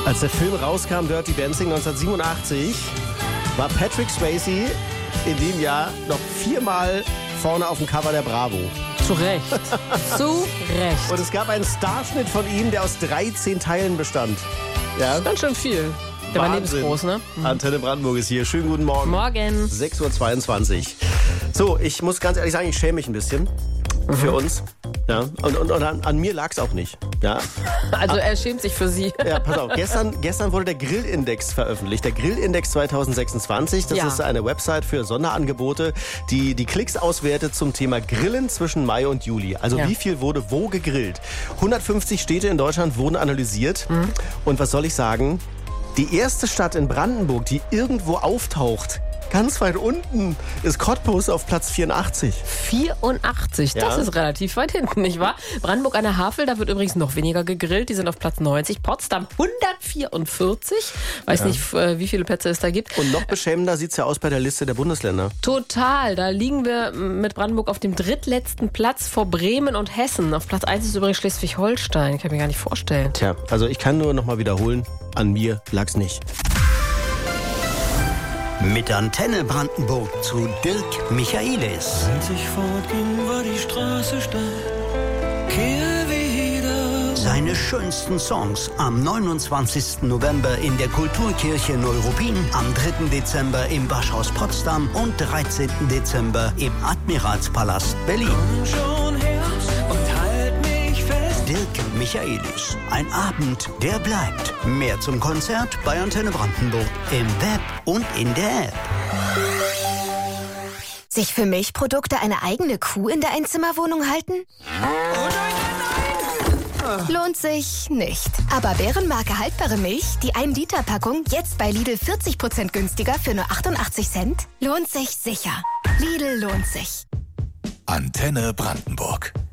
Als der Film rauskam, Dirty Dancing 1987, war Patrick Swayze in dem Jahr noch 4-mal vorne auf dem Cover der Bravo. Zu Recht. Zu Recht. Und es gab einen Starschnitt von ihm, der aus 13 Teilen bestand. Ja? Ganz schön viel. Der war lebensgroß, ne? Antenne Brandenburg ist hier. Schönen guten Morgen. Morgen. 6:22 Uhr. So, ich muss ganz ehrlich sagen, ich schäme mich ein bisschen für uns. Ja, und an mir lag es auch nicht. Ja. Also er schämt sich für Sie. Ja, pass auf. Gestern wurde der Grillindex veröffentlicht. Der Grillindex 2026. Das ist eine Website für Sonderangebote, die Klicks auswertet zum Thema Grillen zwischen Mai und Juli. Also wie viel wurde wo gegrillt? 150 Städte in Deutschland wurden analysiert. Und was soll ich sagen? Die erste Stadt in Brandenburg, die irgendwo auftaucht, ganz weit unten, ist Cottbus auf Platz 84. 84, das ist relativ weit hinten, nicht wahr? Brandenburg an der Havel, da wird übrigens noch weniger gegrillt. Die sind auf Platz 90. Potsdam 144. Weiß nicht, wie viele Plätze es da gibt. Und noch beschämender sieht es ja aus bei der Liste der Bundesländer. Total. Da liegen wir mit Brandenburg auf dem drittletzten Platz vor Bremen und Hessen. Auf Platz 1 ist übrigens Schleswig-Holstein. Kann ich mir gar nicht vorstellen. Tja, also ich kann nur noch mal wiederholen, an mir lag's nicht. Mit Antenne Brandenburg zu Dirk Michaelis. Als ich fortging, war die Straße steil. Kehre wieder. Seine schönsten Songs am 29. November in der Kulturkirche Neuruppin, am 3. Dezember im Waschhaus Potsdam und 13. Dezember im Admiralspalast Berlin. Komm schon her und halt mich fest. Dirk Michaelis. Ein Abend, der bleibt. Mehr zum Konzert bei Antenne Brandenburg im Web und in der App. Sich für Milchprodukte eine eigene Kuh in der Einzimmerwohnung halten? Lohnt sich nicht. Aber Bärenmarke haltbare Milch, die 1-Liter-Packung, jetzt bei Lidl 40% günstiger für nur 88 Cent? Lohnt sich sicher. Lidl lohnt sich. Antenne Brandenburg.